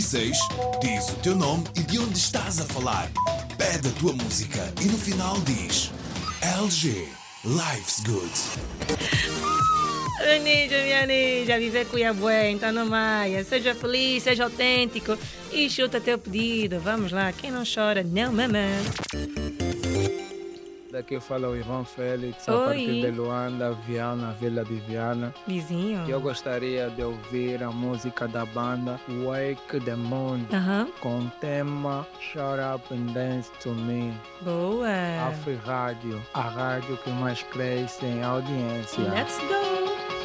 6, diz o teu nome e de onde estás a falar. Pede a tua música e no final diz LG Life's Good. Ninja, minha ninja, viver com a bué, então não maia. Seja feliz, seja autêntico e chuta teu pedido. Vamos lá, quem não chora, não mama. Daqui fala o Ivan Félix, a Oi. partir de Luanda, Viana, Vila de Viana. Vizinho. Eu gostaria de ouvir a música da banda Wake the Moon, Aham, com o tema Shut Up and Dance to Me. boa. Afri Rádio, a rádio que mais cresce em audiência. Let's go.